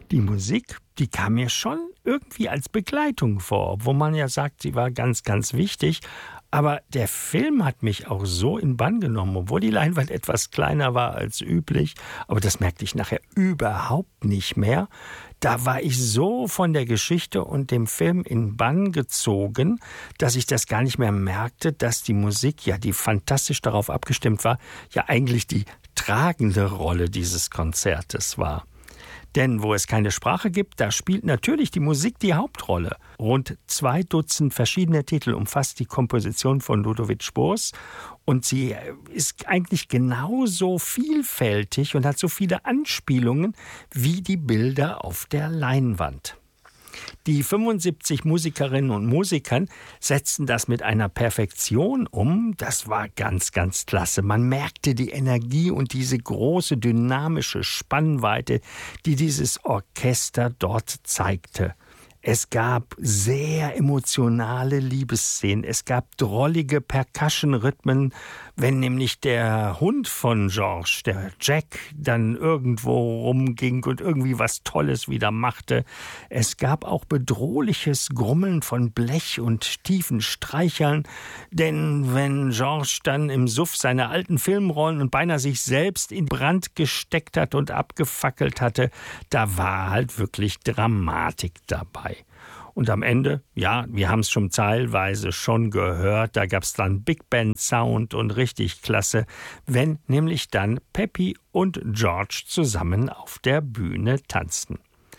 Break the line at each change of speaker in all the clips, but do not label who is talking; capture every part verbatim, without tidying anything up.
Die Musik, die kam mir schon irgendwie als Begleitung vor, wo man ja sagt, sie war ganz, ganz wichtig. Aber der Film hat mich auch so in Bann genommen, obwohl die Leinwand etwas kleiner war als üblich. Aber das merkte ich nachher überhaupt nicht mehr. Da war ich so von der Geschichte und dem Film in Bann gezogen, dass ich das gar nicht mehr merkte, dass die Musik, ja, die fantastisch darauf abgestimmt war, ja eigentlich die tragende Rolle dieses Konzertes war. Denn wo es keine Sprache gibt, da spielt natürlich die Musik die Hauptrolle. Rund zwei Dutzend verschiedene Titel umfasst die Komposition von Ludovic Spohr. Und sie ist eigentlich genauso vielfältig und hat so viele Anspielungen wie die Bilder auf der Leinwand. Die fünfundsiebzig Musikerinnen und Musikern setzten das mit einer Perfektion um. Das war ganz, ganz klasse. Man merkte die Energie und diese große dynamische Spannweite, die dieses Orchester dort zeigte. Es gab sehr emotionale Liebesszenen, es gab drollige Percussion-Rhythmen, wenn nämlich der Hund von George, der Jack, dann irgendwo rumging und irgendwie was Tolles wieder machte. Es gab auch bedrohliches Grummeln von Blech und tiefen Streichern, denn wenn George dann im Suff seine alten Filmrollen und beinahe sich selbst in Brand gesteckt hat und abgefackelt hatte, da war halt wirklich Dramatik dabei. Und am Ende, ja, wir haben es schon teilweise schon gehört, da gab es dann Big Band Sound und richtig klasse, wenn nämlich dann Peppy und George zusammen auf der Bühne tanzten.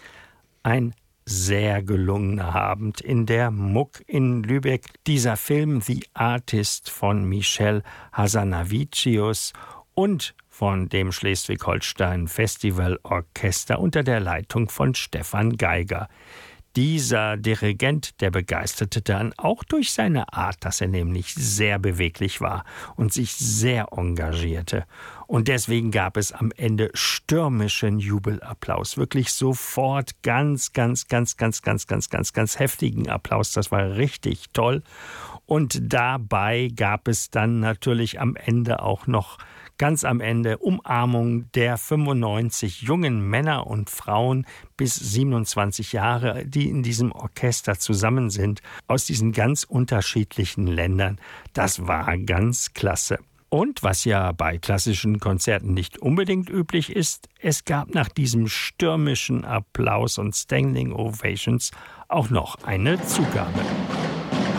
Ein sehr gelungener Abend in der Muck in Lübeck. Dieser Film The Artist von Michel Hazanavicius und von dem Schleswig-Holstein Festival Orchester unter der Leitung von Stefan Geiger. Dieser Dirigent, der begeisterte dann auch durch seine Art, dass er nämlich sehr beweglich war und sich sehr engagierte. Und deswegen gab es am Ende stürmischen Jubelapplaus. Wirklich sofort ganz, ganz, ganz, ganz, ganz, ganz, ganz, ganz heftigen Applaus. Das war richtig toll. Und dabei gab es dann natürlich am Ende auch noch ganz am Ende Umarmung der fünfundneunzig jungen Männer und Frauen bis siebenundzwanzig Jahre, die in diesem Orchester zusammen sind, aus diesen ganz unterschiedlichen Ländern. Das war ganz klasse. Und was ja bei klassischen Konzerten nicht unbedingt üblich ist, es gab nach diesem stürmischen Applaus und Standing Ovations auch noch eine Zugabe.